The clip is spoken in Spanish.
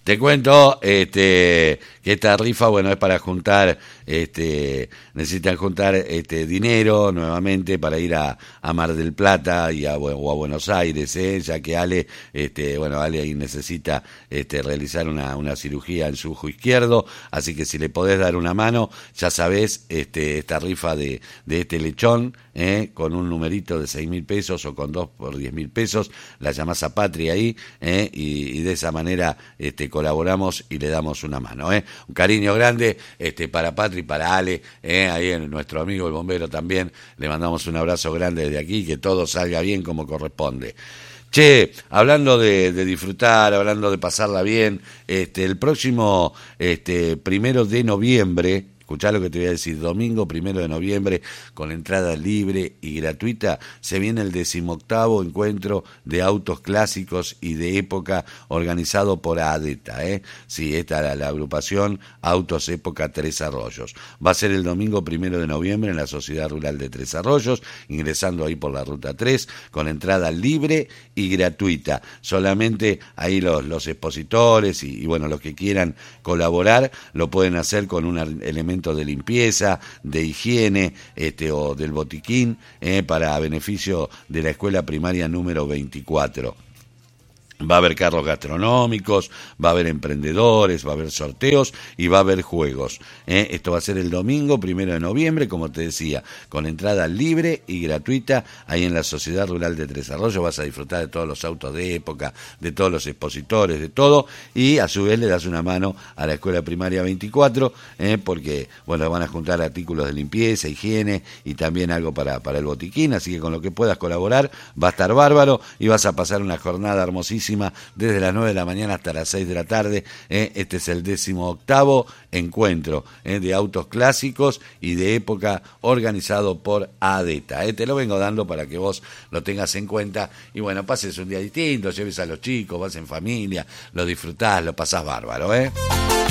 Te cuento que esta rifa, bueno, es para juntar, necesitan juntar dinero nuevamente para ir a Mar del Plata o a Buenos Aires, ya que Ale, Ale ahí necesita realizar una cirugía en su ojo izquierdo, así que si le podés dar una mano, ya sabés, esta rifa de este lechón, con un numerito de 6.000 pesos o con 2 por 10.000 pesos, la llamás a Patri ahí, y de esa manera colaboramos y le damos una mano. Un cariño grande para Patri, para Ale, ahí nuestro amigo el bombero también, le mandamos un abrazo grande desde aquí, que todo salga bien como corresponde. Che, hablando de disfrutar, hablando de pasarla bien, el próximo 1 de noviembre, escuchá lo que te voy a decir, domingo 1 de noviembre, con entrada libre y gratuita, se viene el 18º encuentro de autos clásicos y de época organizado por ADETA, Sí, esta es la agrupación Autos Época Tres Arroyos. Va a ser el domingo 1 de noviembre en la Sociedad Rural de Tres Arroyos, ingresando ahí por la Ruta 3, con entrada libre y gratuita. Solamente ahí los expositores y bueno, los que quieran colaborar, lo pueden hacer con un elemento de limpieza, de higiene, o del botiquín, para beneficio de la escuela primaria número 24. Va a haber carros gastronómicos, va a haber emprendedores, va a haber sorteos y va a haber juegos. Esto va a ser el domingo 1 de noviembre, como te decía, con entrada libre y gratuita ahí en la Sociedad Rural de Tres Arroyos. Vas a disfrutar de todos los autos de época, de todos los expositores, de todo, y a su vez le das una mano a la Escuela Primaria 24, porque bueno, van a juntar artículos de limpieza, higiene y también algo para el botiquín, así que con lo que puedas colaborar va a estar bárbaro y vas a pasar una jornada hermosísima desde las 9 de la mañana hasta las 6 de la tarde. Este es el 18º encuentro de autos clásicos y de época organizado por ADETA. Te lo vengo dando para que vos lo tengas en cuenta y bueno, pases un día distinto, lleves a los chicos, vas en familia, lo disfrutás, lo pasás bárbaro,